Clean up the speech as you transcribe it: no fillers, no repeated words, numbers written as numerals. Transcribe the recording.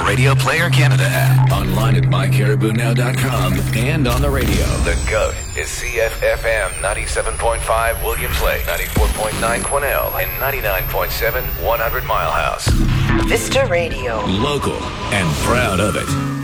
Radio Player Canada app. Online at mycaribounow.com and on the radio. The GOAT is CFFM 97.5 Williams Lake, 94.9 Quesnel, and 99.7 100 Mile House. Vista Radio. Local and proud of it.